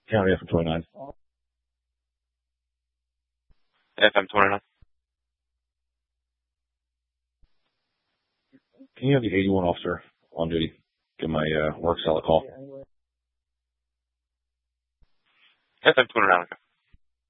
County FM 29. FM 29. Can you have the 81 officer on duty? Give my work cell a call. FM 29.